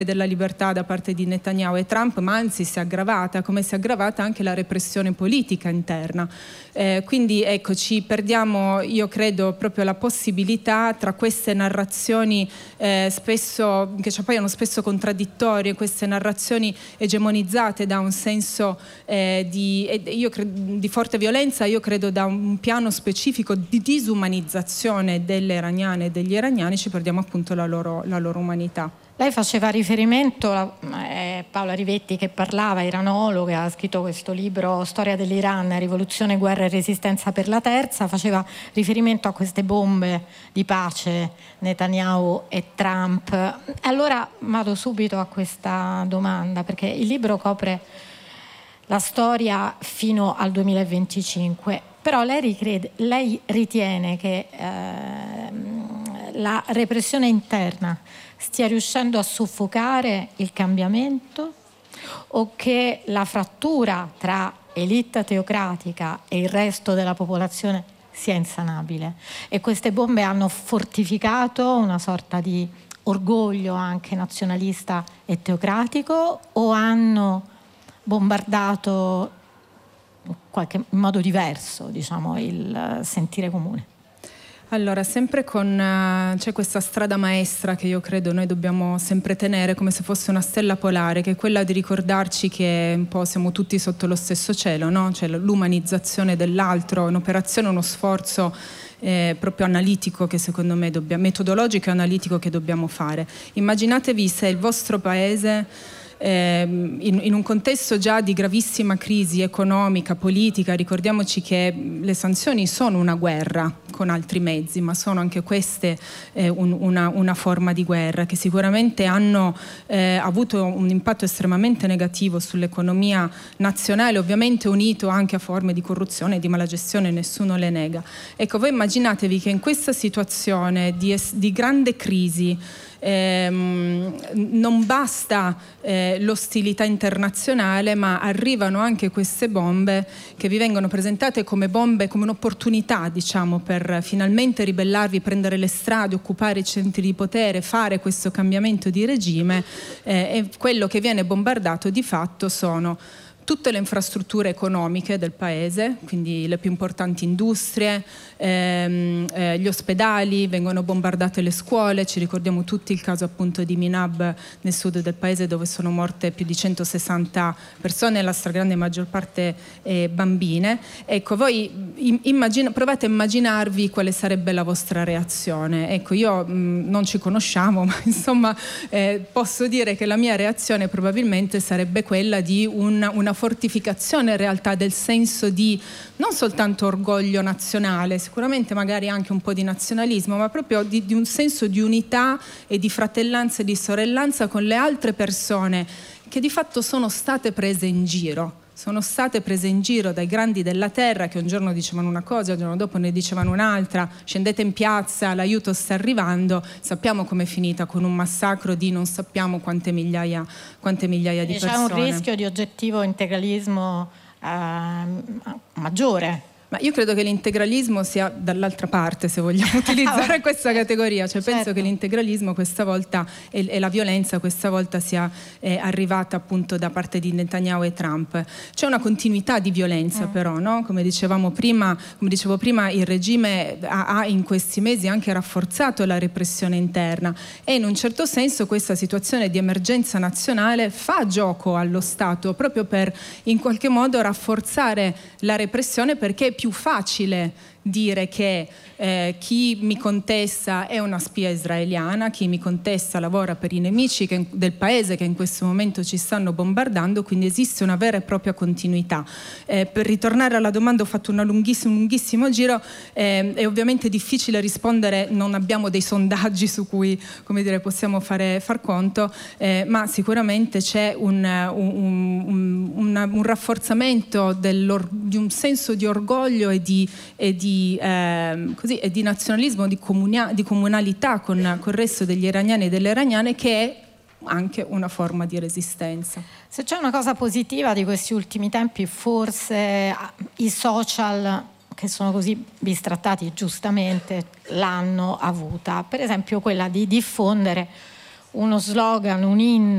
della libertà da parte di Netanyahu e Trump, ma anzi si è aggravata, come si è aggravata anche la repressione politica interna. Quindi ecco, ci perdiamo, io credo, proprio la possibilità tra queste narrazioni spesso, che ci appaiono spesso contraddittorie, queste narrazioni egemonizzate da un senso di forte violenza, io credo da un piano specifico di disumanizzazione delle iraniane e degli iraniani, ci perdiamo appunto la loro umanità. Lei faceva riferimento, Paola Rivetti che parlava, iranologa, ha scritto questo libro Storia dell'Iran, rivoluzione, guerra e resistenza per la terza, faceva riferimento a queste bombe di pace, Netanyahu e Trump. Allora vado subito a questa domanda, perché il libro copre la storia fino al 2025, però lei ritiene che la repressione interna stia riuscendo a soffocare il cambiamento, o che la frattura tra elite teocratica e il resto della popolazione sia insanabile e queste bombe hanno fortificato una sorta di orgoglio anche nazionalista e teocratico, o hanno bombardato in modo diverso, diciamo, il sentire comune? Allora, sempre c'è questa strada maestra che io credo noi dobbiamo sempre tenere come se fosse una stella polare, che è quella di ricordarci che un po' siamo tutti sotto lo stesso cielo, no? Cioè l'umanizzazione dell'altro, un'operazione, uno sforzo proprio analitico che secondo me metodologico e analitico che dobbiamo fare. Immaginatevi se il vostro paese in un contesto già di gravissima crisi economica, politica, ricordiamoci che le sanzioni sono una guerra con altri mezzi, ma sono anche queste una forma di guerra che sicuramente hanno avuto un impatto estremamente negativo sull'economia nazionale, ovviamente unito anche a forme di corruzione e di malagestione, nessuno le nega. Ecco, voi immaginatevi che in questa situazione di grande crisi non basta l'ostilità internazionale, ma arrivano anche queste bombe che vi vengono presentate come bombe, come un'opportunità, diciamo, per finalmente ribellarvi, prendere le strade, occupare i centri di potere, fare questo cambiamento di regime, e quello che viene bombardato di fatto sono tutte le infrastrutture economiche del paese, quindi le più importanti industrie, gli ospedali, vengono bombardate le scuole, ci ricordiamo tutti il caso appunto di Minab nel sud del paese dove sono morte più di 160 persone, la stragrande maggior parte bambine. Ecco, voi provate a immaginarvi quale sarebbe la vostra reazione. Ecco, io non ci conosciamo, ma insomma posso dire che la mia reazione probabilmente sarebbe quella di una fortificazione in realtà del senso di non soltanto orgoglio nazionale, sicuramente magari anche un po' di nazionalismo, ma proprio di un senso di unità e di fratellanza e di sorellanza con le altre persone che di fatto sono state prese in giro. Sono state prese in giro dai grandi della terra che un giorno dicevano una cosa, il giorno dopo ne dicevano un'altra, scendete in piazza, l'aiuto sta arrivando. Sappiamo com'è finita, con un massacro di non sappiamo quante migliaia di persone. C'è un rischio di oggettivo integralismo maggiore. Ma io credo che l'integralismo sia dall'altra parte, se vogliamo utilizzare questa categoria, cioè certo. Penso che l'integralismo questa volta e la violenza questa volta sia arrivata appunto da parte di Netanyahu e Trump. C'è una continuità di violenza però, no? Come dicevo prima, il regime ha in questi mesi anche rafforzato la repressione interna e in un certo senso questa situazione di emergenza nazionale fa gioco allo Stato proprio per in qualche modo rafforzare la repressione, perché è più facile dire che chi mi contesta è una spia israeliana, chi mi contesta lavora per i nemici del paese che in questo momento ci stanno bombardando, quindi esiste una vera e propria continuità. Per ritornare alla domanda, ho fatto un lunghissimo giro, è ovviamente difficile rispondere, non abbiamo dei sondaggi su cui possiamo far conto, ma sicuramente c'è un rafforzamento di un senso di orgoglio e di nazionalismo, di comunalità con il resto degli iraniani e delle iraniane, che è anche una forma di resistenza. Se c'è una cosa positiva di questi ultimi tempi, forse i social, che sono così bistrattati giustamente, l'hanno avuta. Per esempio quella di diffondere uno slogan, un inno